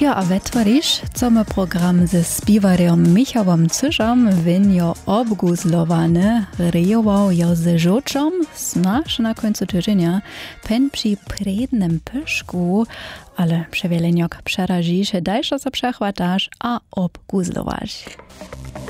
Ja, a wytworisz, co my program ze spiwarem Michałem Cyżam winio obguzlowany rejował jo ze żoczom, znasz na końcu tygodnia, pen przy prednym pyszku, ale przewieleniok przerazisz, dajsz, co przechwatasz, a obguzlowasz.